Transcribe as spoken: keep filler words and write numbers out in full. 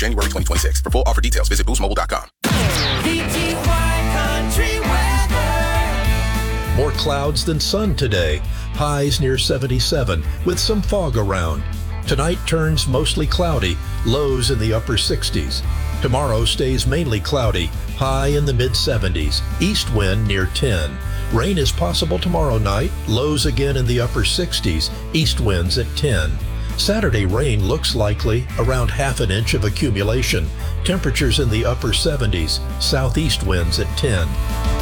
January twenty twenty-six. For full offer details, visit boost mobile dot com. More clouds than sun today. Highs near seventy-seven with some fog around. Tonight turns mostly cloudy, lows in the upper sixties. Tomorrow stays mainly cloudy, high in the mid seventies, east wind near ten. Rain is possible tomorrow night, lows again in the upper sixties, east winds at ten. Saturday rain looks likely, around half an inch of accumulation. Temperatures in the upper seventies, southeast winds at ten.